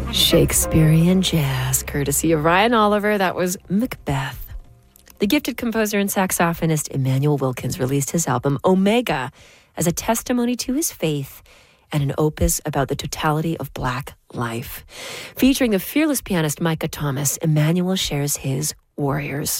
Shakespearean jazz, courtesy of Ryan Oliver. That was Macbeth. The gifted composer and saxophonist Emmanuel Wilkins released his album Omega as a testimony to his faith and an opus about the totality of Black life. Featuring the fearless pianist Micah Thomas, Emmanuel shares his Warriors.